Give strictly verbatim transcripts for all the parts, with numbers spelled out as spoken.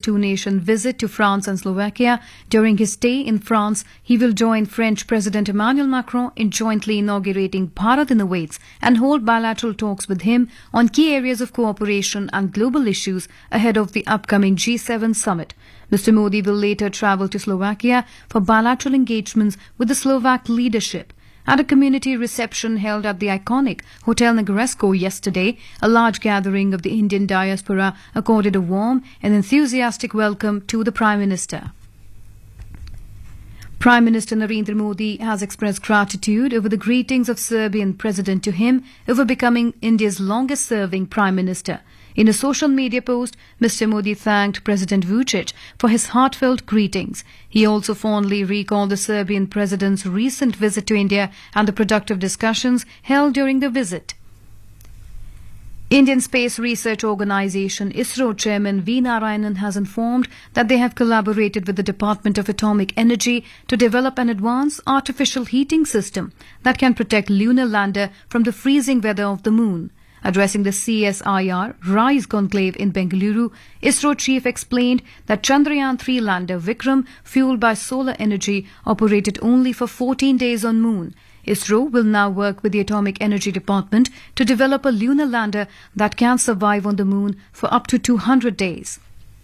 two-nation visit to France and Slovakia. During his stay in France, he will join French President Emmanuel Macron in jointly inaugurating Bharat Innovates and hold bilateral talks with him on key areas of cooperation and global issues ahead of the upcoming G seven summit. Mister Modi will later travel to Slovakia for bilateral engagements with the Slovak leadership. At a community reception held at the iconic Hotel Negresco yesterday, a large gathering of the Indian diaspora accorded a warm and enthusiastic welcome to the Prime Minister. Prime Minister Narendra Modi has expressed gratitude over the greetings of Serbian President to him over becoming India's longest-serving Prime Minister. In a social media post, Mister Modi thanked President Vučić for his heartfelt greetings. He also fondly recalled the Serbian President's recent visit to India and the productive discussions held during the visit. Indian Space Research Organisation ISRO Chairman V. Narayanan has informed that they have collaborated with the Department of Atomic Energy to develop an advanced artificial heating system that can protect lunar lander from the freezing weather of the moon. Addressing the C S I R RISE conclave in Bengaluru, ISRO chief explained that Chandrayaan three lander Vikram, fueled by solar energy, operated only for fourteen days on moon. ISRO will now work with the Atomic Energy Department to develop a lunar lander that can survive on the moon for up to two hundred days.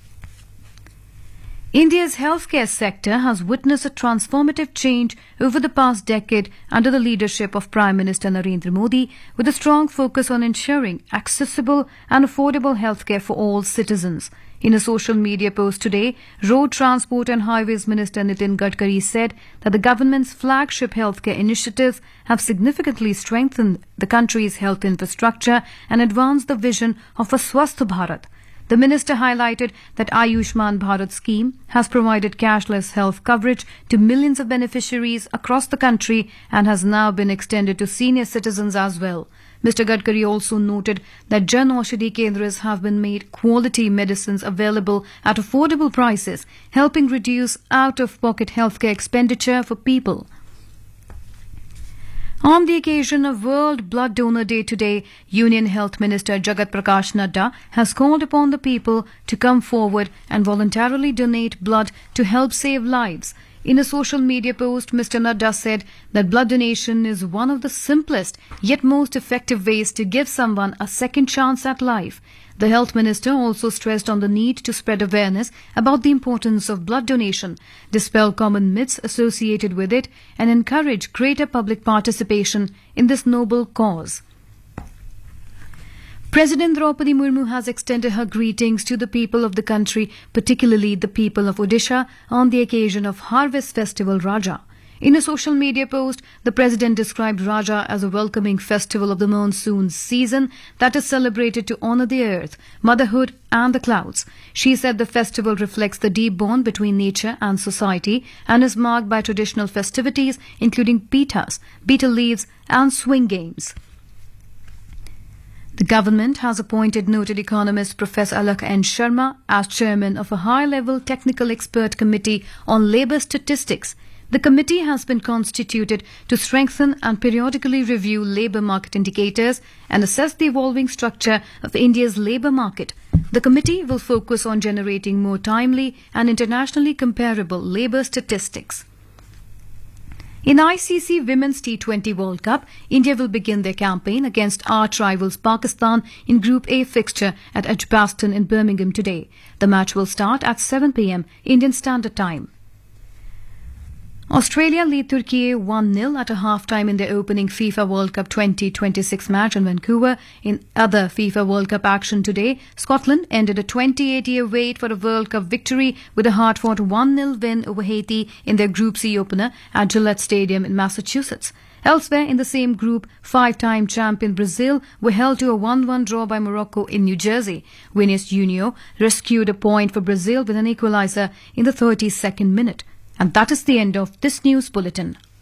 India's healthcare sector has witnessed a transformative change over the past decade under the leadership of Prime Minister Narendra Modi, with a strong focus on ensuring accessible and affordable healthcare for all citizens. In a social media post today, Road Transport and Highways Minister Nitin Gadkari said that the government's flagship healthcare initiatives have significantly strengthened the country's health infrastructure and advanced the vision of a Swasth Bharat. The minister highlighted that Ayushman Bharat scheme has provided cashless health coverage to millions of beneficiaries across the country and has now been extended to senior citizens as well. Mister Gadkari also noted that Jan Aushadhi Kendras have been made quality medicines available at affordable prices, helping reduce out-of-pocket healthcare expenditure for people. On the occasion of World Blood Donor Day today, Union Health Minister Jagat Prakash Nadda has called upon the people to come forward and voluntarily donate blood to help save lives. In a social media post, Mister Nadda said that blood donation is one of the simplest yet most effective ways to give someone a second chance at life. The health minister also stressed on the need to spread awareness about the importance of blood donation, dispel common myths associated with it, and encourage greater public participation in this noble cause. President Draupadi Murmu has extended her greetings to the people of the country, particularly the people of Odisha, on the occasion of Harvest Festival Raja. In a social media post, the President described Raja as a welcoming festival of the monsoon season that is celebrated to honour the earth, motherhood and the clouds. She said the festival reflects the deep bond between nature and society and is marked by traditional festivities including pitas, betel leaves and swing games. The government has appointed noted economist Professor Alakh N. Sharma as chairman of a high-level technical expert committee on labour statistics. The committee has been constituted to strengthen and periodically review labour market indicators and assess the evolving structure of India's labour market. The committee will focus on generating more timely and internationally comparable labour statistics. In I C C Women's T twenty World Cup, India will begin their campaign against arch rivals Pakistan in Group A fixture at Edgbaston in Birmingham today. The match will start at seven p m Indian Standard Time. Australia lead Turkey one nil at a half-time in their opening FIFA World Cup twenty twenty-six match in Vancouver. In other FIFA World Cup action today, Scotland ended a twenty-eight year wait for a World Cup victory with a hard-fought one nil win over Haiti in their Group C opener at Gillette Stadium in Massachusetts. Elsewhere in the same group, five-time champion Brazil were held to a one one draw by Morocco in New Jersey. Vinicius Junior rescued a point for Brazil with an equaliser in the thirty-second minute. And that is the end of this news bulletin.